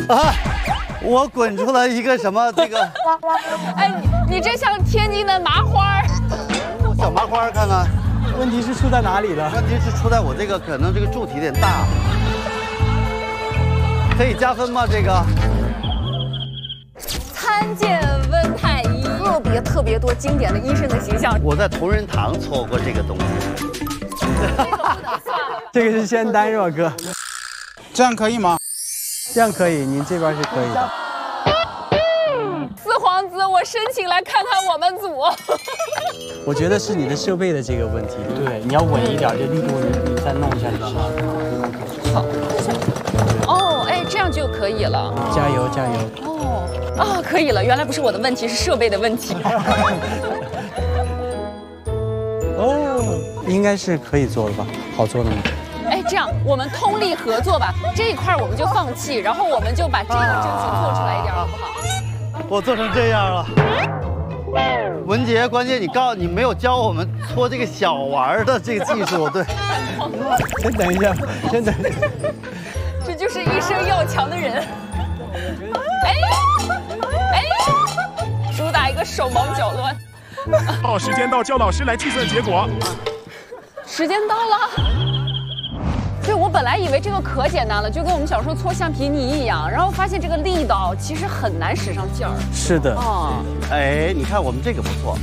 啊！我滚出来一个什么这个？ 哎，你这像天津的麻花。 小麻花看看。 问题是出在哪里了？ 问题是出在我这个可能这个柱体有点大，可以加分吗？这个？ 参见温太医，特别多经典的医生的形象。 我在同仁堂搓过这个东西。 这个是仙丹是吧，哥？ 这样可以吗？ 这样可以，您这边是可以的。 四皇子，我申请来看看我们组。 我觉得是你的设备的这个问题。对，你要稳一点，这力度你再弄一下就行了。 好。哦，哎，这样就可以了。 加油加油。 哦，可以了，原来不是我的问题，是设备的问题。 哦，应该是可以做的吧？好做的吗？ 哎，这样我们通力合作吧，这一块我们就放弃，然后我们就把这个正形做出来一点，好不好？ 我做成这样了。文杰，关键你没有教我们搓这个小丸的这个技术，对。 先等一下，先等一下。 这就是一生要强的人。哎，主打一个手忙脚乱。 好，时间到，叫老师来计算结果。 时间到了。对，我本来以为这个可简单了，就跟我们小时候搓橡皮泥一样，然后发现这个力道其实很难使上劲儿。 是的。 啊。 哎，你看我们这个不错。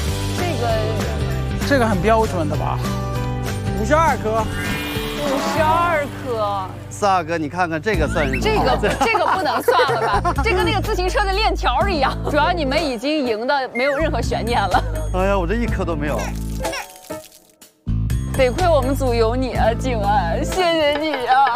这个很标准的吧？52颗。 52颗。 四阿哥，你看看这个算是这个不能算了吧？这跟那个自行车的链条一样。主要你们已经赢的没有任何悬念了。 哎呀，我这一颗都没有。 得亏我们组有你啊，静安，谢谢你啊！